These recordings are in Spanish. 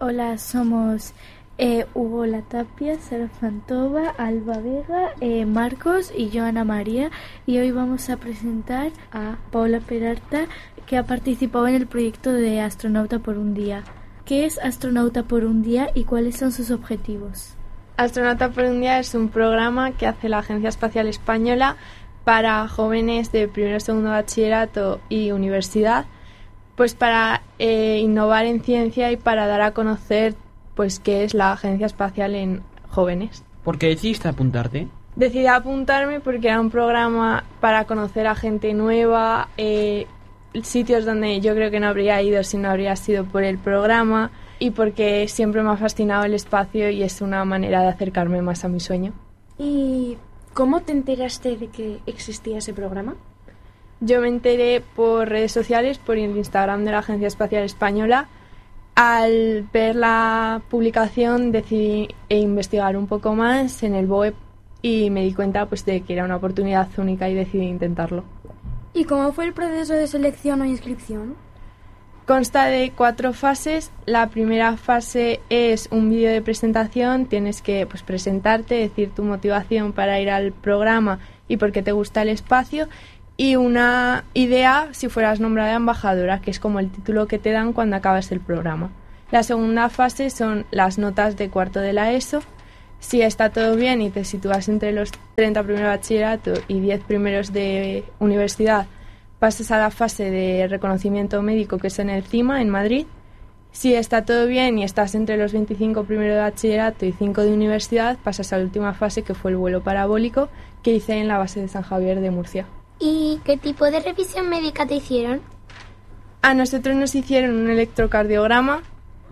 Hola, somos Hugo Latapia, Sara Fantova, Alba Vega, Marcos y yo, Ana María, y hoy vamos a presentar a Paula Peralta, que ha participado en el proyecto de Astronauta por un Día. ¿Qué es Astronauta por un Día y cuáles son sus objetivos? Astronauta por un Día es un programa que hace la Agencia Espacial Española para jóvenes de primero y segundo bachillerato y universidad, pues para innovar en ciencia y para dar a conocer pues qué es la Agencia Espacial en jóvenes. ¿Por qué decidiste apuntarte? Decidí apuntarme porque era un programa para conocer a gente nueva, sitios donde yo creo que no habría ido si no habría sido por el programa, y porque siempre me ha fascinado el espacio y es una manera de acercarme más a mi sueño. ¿Y cómo te enteraste de que existía ese programa? Yo me enteré por redes sociales, por el Instagram de la Agencia Espacial Española. Al ver la publicación decidí investigar un poco más en el web y me di cuenta pues de que era una oportunidad única y decidí intentarlo. ¿Y cómo fue el proceso de selección o inscripción? Consta de 4 fases. La primera fase es un vídeo de presentación. Tienes que pues presentarte, decir tu motivación para ir al programa y por qué te gusta el espacio, y una idea si fueras nombrada embajadora, que es como el título que te dan cuando acabas el programa. La segunda fase son las notas de cuarto de la ESO. Si está todo bien y te sitúas entre los 30 primeros de bachillerato y 10 primeros de universidad, pasas a la fase de reconocimiento médico, que es en el CIMA, en Madrid. Si está todo bien y estás entre los 25 primeros de bachillerato y 5 de universidad, pasas a la última fase, que fue el vuelo parabólico, que hice en la base de San Javier de Murcia. ¿Y qué tipo de revisión médica te hicieron? A nosotros nos hicieron un electrocardiograma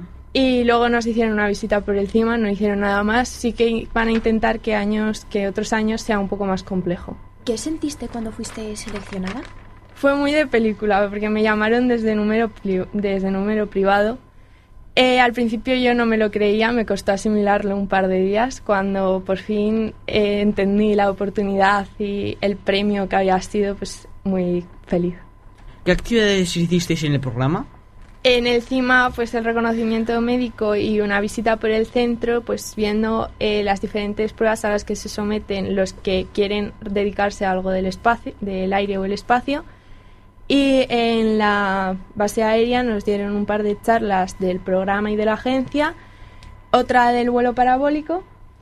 y luego nos hicieron una visita por el CIMA, no hicieron nada más. Sí que van a intentar que otros años sea un poco más complejo. ¿Qué sentiste cuando fuiste seleccionada? Fue muy de película, porque me llamaron desde número privado. Al principio yo no me lo creía, me costó asimilarlo un par de días. Cuando por fin entendí la oportunidad y el premio que había sido, pues muy feliz. ¿Qué actividades hicisteis en el programa? En el CIMA, pues el reconocimiento médico y una visita por el centro, pues viendo las diferentes pruebas a las que se someten los que quieren dedicarse a algo del espacio, del aire o el espacio. Y en la base aérea nos dieron un par de charlas del programa y de la agencia, otra del vuelo parabólico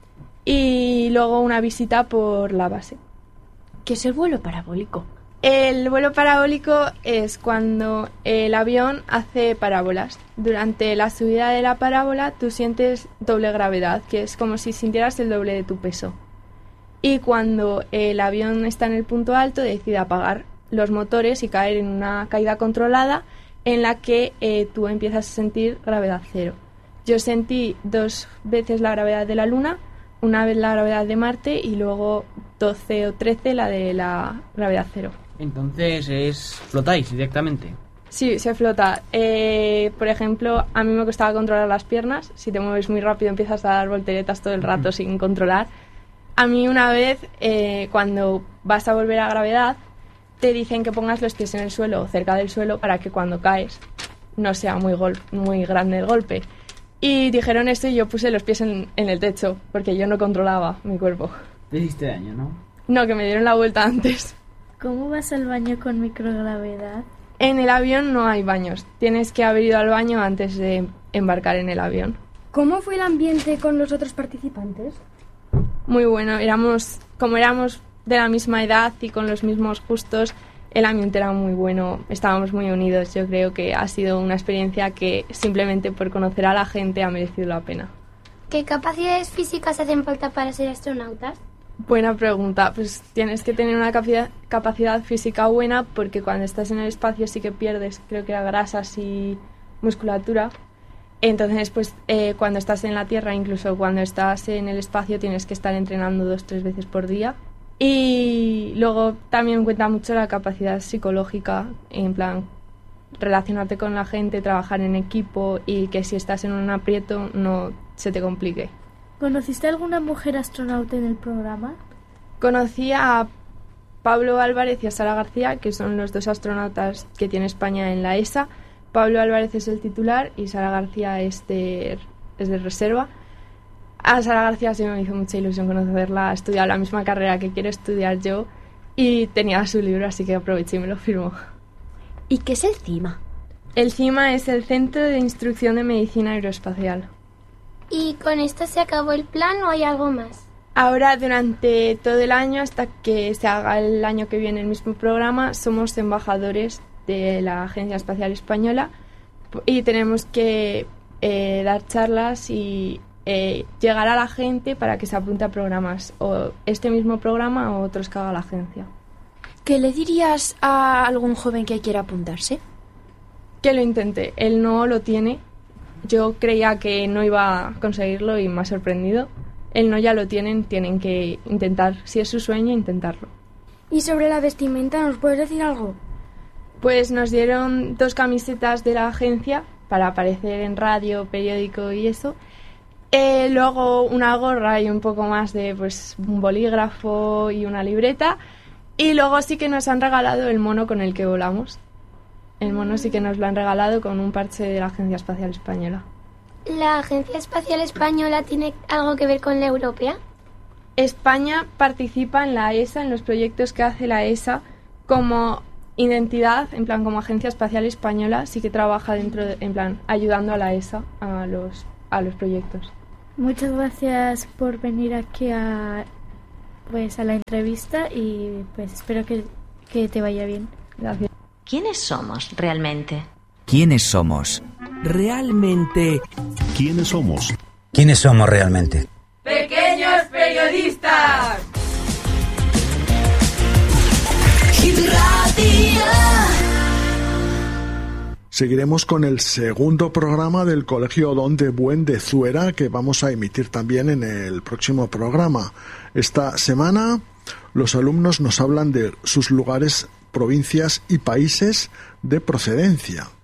y luego una visita por la base. ¿Qué es el vuelo parabólico? El vuelo parabólico es cuando el avión hace parábolas. Durante la subida de la parábola tú sientes doble gravedad, que es como si sintieras el doble de tu peso. Y cuando el avión está en el punto alto, decide apagar los motores y caer en una caída controlada en la que tú empiezas a sentir gravedad cero. Yo sentí 2 veces la gravedad de la Luna, una vez la gravedad de Marte y luego 12 o 13 la de la gravedad cero. Entonces flotáis directamente. Sí, se flota. Por ejemplo, a mí me costaba controlar las piernas. Si te mueves muy rápido empiezas a dar volteretas todo el rato sin controlar. A mí una vez, cuando vas a volver a gravedad, te dicen que pongas los pies en el suelo o cerca del suelo para que cuando caes no sea muy grande el golpe. Y dijeron esto y yo puse los pies en el techo porque yo no controlaba mi cuerpo. Te hiciste daño, ¿no? No, que me dieron la vuelta antes. ¿Cómo vas al baño con microgravedad? En el avión no hay baños. Tienes que haber ido al baño antes de embarcar en el avión. ¿Cómo fue el ambiente con los otros participantes? Muy bueno. Como éramos de la misma edad y con los mismos gustos, el ambiente era muy bueno, estábamos muy unidos. Yo creo que ha sido una experiencia que simplemente por conocer a la gente ha merecido la pena. ¿Qué capacidades físicas hacen falta para ser astronautas? Buena pregunta. Pues tienes que tener una capacidad física buena, porque cuando estás en el espacio sí que pierdes, creo que grasas y musculatura. Entonces, pues cuando estás en la Tierra, incluso cuando estás en el espacio, tienes que estar entrenando 2-3 veces por día. Y luego también cuenta mucho la capacidad psicológica, en plan relacionarte con la gente, trabajar en equipo y que si estás en un aprieto no se te complique. ¿Conociste a alguna mujer astronauta en el programa? Conocí a Pablo Álvarez y a Sara García, que son los 2 astronautas que tiene España en la ESA, Pablo Álvarez es el titular y Sara García es de reserva. A Sara García sí me hizo mucha ilusión conocerla, ha estudiado la misma carrera que quiero estudiar yo y tenía su libro, así que aproveché y me lo firmó. ¿Y qué es el CIMA? El CIMA es el Centro de Instrucción de Medicina Aeroespacial. ¿Y con esto se acabó el plan o hay algo más? Ahora, durante todo el año, hasta que se haga el año que viene el mismo programa, somos embajadores de la Agencia Espacial Española y tenemos que dar charlas y llegar a la gente para que se apunte a programas, o este mismo programa o otros que haga la agencia. ¿Qué le dirías a algún joven que quiera apuntarse? Que lo intente. Él no lo tiene. Yo creía que no iba a conseguirlo y me ha sorprendido. Él no, ya lo tienen que intentar. Si es su sueño, intentarlo. ¿Y sobre la vestimenta nos puedes decir algo? Pues nos dieron 2 camisetas de la agencia para aparecer en radio, periódico y eso. Luego una gorra y un poco más de pues un bolígrafo y una libreta. Y luego sí que nos han regalado el mono con el que volamos. El mono sí que nos lo han regalado con un parche de la Agencia Espacial Española. ¿La Agencia Espacial Española tiene algo que ver con la europea? España participa en la ESA, en los proyectos que hace la ESA, como identidad, en plan como Agencia Espacial Española, sí que trabaja dentro, en plan, ayudando a la ESA a los proyectos. Muchas gracias por venir aquí a la entrevista y pues espero que te vaya bien. Gracias. ¿Quiénes somos realmente? ¿Quiénes somos? Realmente. ¿Quiénes somos? ¿Quiénes somos realmente? ¡Pequeños periodistas! Seguiremos con el segundo programa del Colegio Don de Buen de Zuera, que vamos a emitir también en el próximo programa. Esta semana los alumnos nos hablan de sus lugares, provincias y países de procedencia.